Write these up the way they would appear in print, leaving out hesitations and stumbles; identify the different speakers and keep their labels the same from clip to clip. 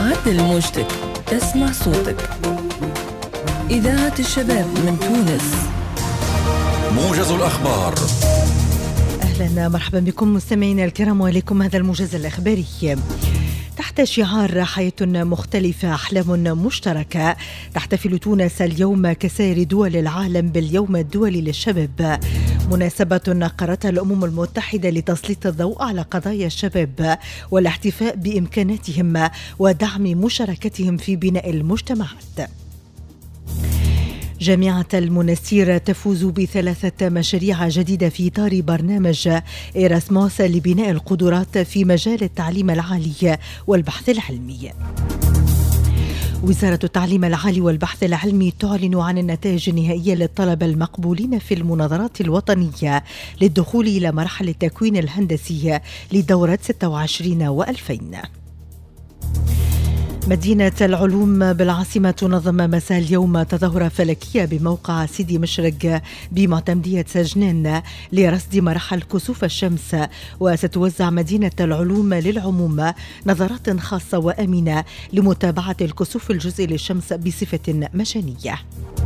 Speaker 1: عدل موجتك، تسمع صوتك. إذاعة الشباب من تونس.
Speaker 2: موجز الأخبار.
Speaker 3: أهلا مرحبا بكم مستمعينا الكرام، وإليكم هذا الموجز الإخباري. تحت شعار حياة مختلفة أحلام مشتركة، تحتفل تونس اليوم كسائر دول العالم باليوم الدولي للشباب، مناسبة نقرتها الأمم المتحدة لتسليط الضوء على قضايا الشباب والاحتفاء بإمكاناتهم ودعم مشاركتهم في بناء المجتمعات. جامعة المنستير تفوز ب3 مشاريع جديدة في إطار برنامج إيراسموس لبناء القدرات في مجال التعليم العالي والبحث العلمي. وزارة التعليم العالي والبحث العلمي تعلن عن النتائج النهائية للطلبة المقبولين في المناظرات الوطنية للدخول إلى مراحل التكوين الهندسي لدورة 26 و2000. مدينة العلوم بالعاصمة تنظم مساء اليوم تظاهرة فلكية بموقع سيدي مشرق بمعتمدية سجنان لرصد مراحل كسوف الشمس، وستوزع مدينة العلوم للعموم نظارات خاصة وآمنة لمتابعة الكسوف الجزئي للشمس بصفة مجانية.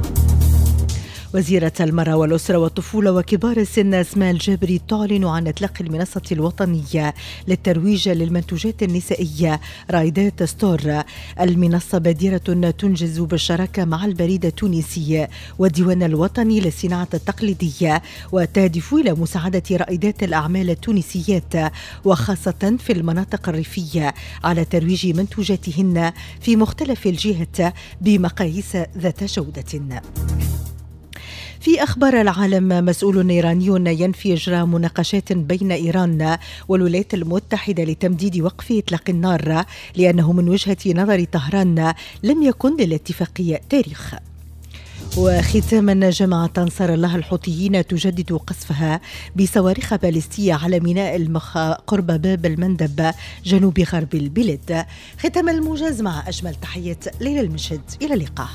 Speaker 3: وزيرة المرأة والأسرة والطفولة وكبار السن أسماء الجابري تعلن عن إطلاق المنصة الوطنية للترويج للمنتوجات النسائية رايدات ستور. المنصة بادرة تنجز بالشراكة مع البريد التونسي والديوان الوطني للصناعة التقليدية، وتهدف إلى مساعدة رائدات الأعمال التونسيات وخاصة في المناطق الريفية على ترويج منتوجاتهن في مختلف الجهات بمقاييس ذات جودة. في أخبار العالم، مسؤول إيراني ينفي إجراء مناقشات بين إيران والولايات المتحدة لتمديد وقف إطلاق النار، لأنه من وجهة نظر طهران لم يكن للاتفاقية تاريخ. وختاما، جماعة أنصار الله الحوثيين تجدد قصفها بصواريخ باليستية على ميناء المخ قرب باب المندب جنوب غرب البلاد. ختام الموجز مع أجمل تحية ليلى المشهد، إلى اللقاء.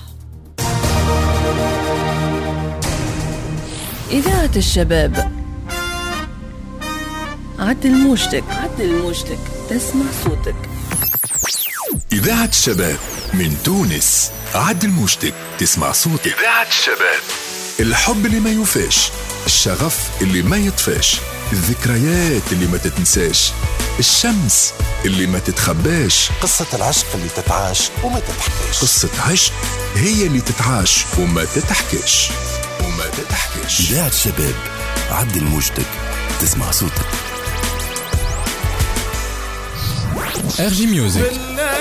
Speaker 1: إذاعة الشباب. عدل موجتك، تسمع صوتك.
Speaker 2: إذاعة الشباب من تونس. عدل موجتك، تسمع صوتك. إذاعة الشباب. الحب اللي ما يوفاش، الشغف اللي ما يطفاش، الذكريات اللي ما تتنساش، الشمس اللي ما تتخباش،
Speaker 4: قصة العشق اللي تتعاش وما تتحكيش.
Speaker 2: قصة عشق هي اللي تتعاش وما تتحكيش.
Speaker 4: إذاعة الشباب، عدل موجتك، تسمع صوتك.
Speaker 5: RG Music.